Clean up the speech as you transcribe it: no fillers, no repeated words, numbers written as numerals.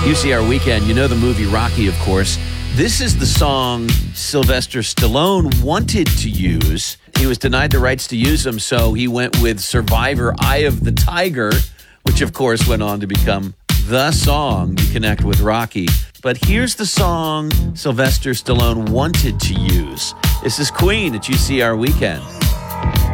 UCR Weekend, you know the movie Rocky, of course. This is the song Sylvester Stallone wanted to use. He was denied the rights to use them, so he went with Survivor, Eye of the Tiger, which of course went on to become the song to connect with Rocky. But here's the song Sylvester Stallone wanted to use. This is Queen at UCR Weekend.